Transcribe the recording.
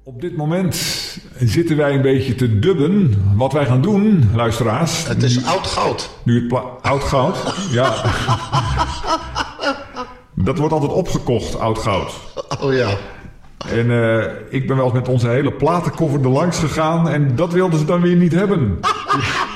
Op dit moment zitten wij een beetje te dubben wat wij gaan doen, luisteraars. Het is oud goud. Nu het oud goud, ja. Dat wordt altijd opgekocht, oud goud. Oh ja. En ik ben wel eens met onze hele platenkoffer er langs gegaan en dat wilden ze dan weer niet hebben.